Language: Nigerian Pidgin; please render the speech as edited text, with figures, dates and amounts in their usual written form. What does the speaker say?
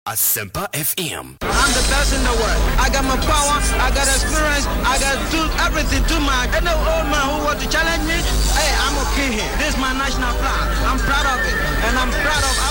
Asempa FM. I'm the best in the world. I got my power, I got experience, I got do everything too much. Any old man who want to challenge me, hey, I'm okay here. This is my national flag. I'm proud of it, and I'm proud of